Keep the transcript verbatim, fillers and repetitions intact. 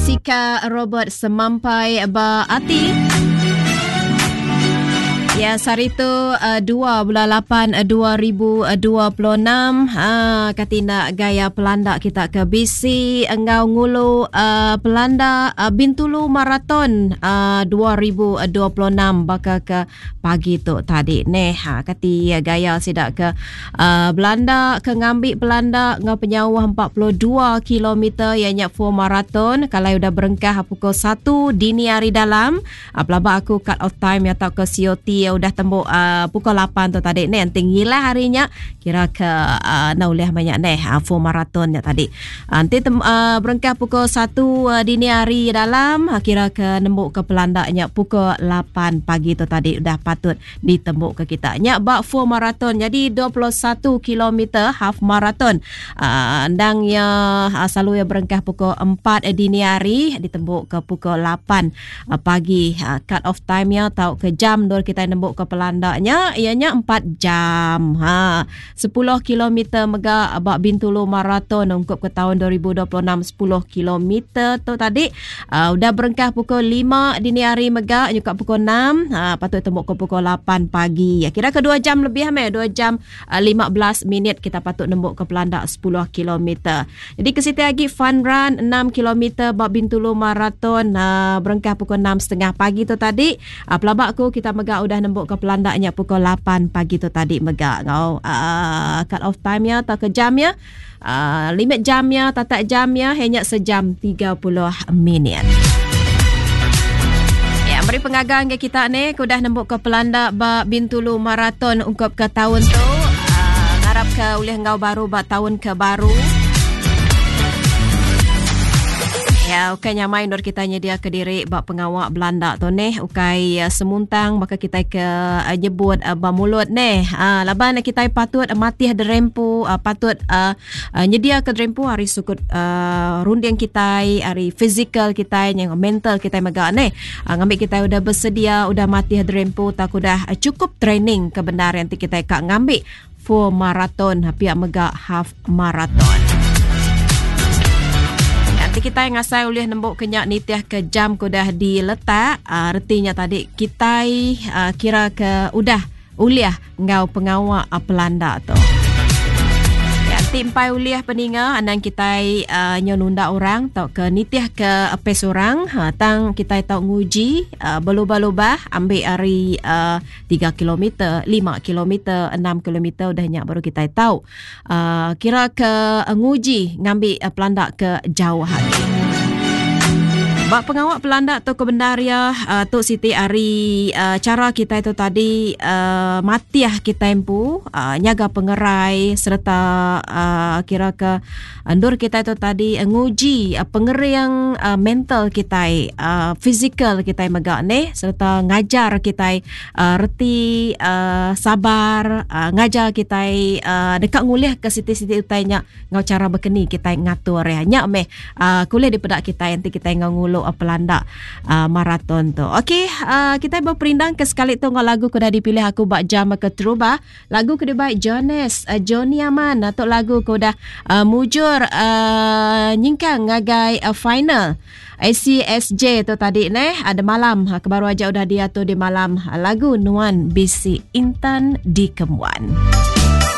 Jessica Robert Semampai Ba Ati. Ya, hari itu uh, dua bulan lapan dua ribu dua puluh enam. Ha, katina gaya pelanda kita ke B C Engau Ngulu uh, pelanda uh, Bintulu Marathon uh, dua ribu dua puluh enam baka ke pagi tu tadi ne. Ha, kati gaya sidak ke uh, Belanda ke ngambil pelanda ngau penyawah empat puluh dua kilometer ianya full marathon. Kalau udah berengkah pukul satu dini hari dalam. Uh, pelaba aku cut off time ya tak ke C O T udah tembuk uh, pukul lapan tu tadi ni yang tinggilah harinya kira ke uh, nauliah banyak ni uh, full marathon ya tadi uh, nanti tem, uh, berengkah pukul satu uh, dini hari dalam uh, kira ke nembuk ke pelandaknya pukul lapan pagi tu tadi udah patut ditembuk ke kita nya bak full marathon jadi dua puluh satu kilometer half marathon uh, andang ya uh, selalu ya berengkah pukul empat uh, dini hari ditembuk ke pukul lapan uh, pagi uh, cut off time ya tau ke jam dor kita nembuk ke pelandaknya ianya empat jam. Ha, sepuluh kilometer mega bak Bintulu Marathon ungkup ke tahun dua ribu dua puluh enam sepuluh kilometer tu tadi uh, udah berengkah pukul lima dini hari mega juga pukul enam uh, patut tembuk ke pukul lapan pagi. Ya, kira ke dua jam lebih ame dua jam uh, lima belas minit kita patut nembuk ke pelandak sepuluh kilometer. Jadi ke situ lagi fun run enam kilometer bak Bintulu Marathon uh, berengkah pukul enam tiga puluh pagi tu tadi. Uh, pelabak aku kita mega udah nembuk ke pelandaknya pukul lapan pagi tu tadi mega ngau uh, cut off time ya atau ke jam ya uh, limit jam ya tatak jam ya hanya sejam tiga puluh minit. Ya, beri pengagang ke kita ni aku dah nembuk ke pelandak ba Bintulu Marathon ungkup ke tahun tu uh, ngarap ke ulih ngau baru ba tahun ke baru. Ya, ukai nyamai dor kita nyedia ke diri bak pengawak Belanda tu neh ukai uh, semuntang maka kita ke uh, nyebut uh, ba mulut neh uh, laban kita patut uh, matih derempu uh, patut uh, uh, nyedia ke derempu hari sukut uh, runding kita hari fizikal kita yang mental kita mega neh uh, ngambil kita udah bersedia udah matih derempu tak udah uh, cukup training kebenaran nanti kita kak ngambil full marathon pihak mega half marathon. Nanti kita yang asal ulih nembuk kenyak nitiah ke jam ko dah diletak uh, retinya tadi kita uh, kira ke udah uliah ngau pengawak uh, pelanda tu. Ya, nanti empai uliah peninga andang kita uh, nyonunda orang tau ke nitiah ke apes orang ha, tang kita tau nguji uh, berubah-ubah ambil hari uh, tiga kilometer, lima kilometer, enam kilometer udah nyak baru kita tahu uh, kira ke uh, nguji ngambil uh, pelanda ke jauh lagi. Bak pengawak pelanda tu kebenaria uh, tu Siti Ari uh, cara kita itu tadi uh, matiah kita empu uh, nyaga pengerai serta uh, kira ke andur kita itu tadi uh, nguji uh, pengeriang uh, mental kita uh, fizikal kita megak ni serta ngajar kita uh, reti uh, sabar uh, ngajar kita uh, dekat ngulih ke Siti-Siti utainya ngau cara berkeni kita ngatur ya nyak meh uh, kuliah di pedak kita nanti kita ngulu pelanda uh, marathon tu. Okey, uh, kita berperindang ke sekali tu ngau lagu kuda dipilih aku bak jam ke teruba. Lagu kuda baik Jonas, uh, Johnny Aman atau lagu kuda uh, mujur uh, nyingkang ngagai uh, final A C S J tu tadi neh ada malam uh, kebaru aja udah diatur di malam uh, lagu Nuan B C Intan di Kemuan.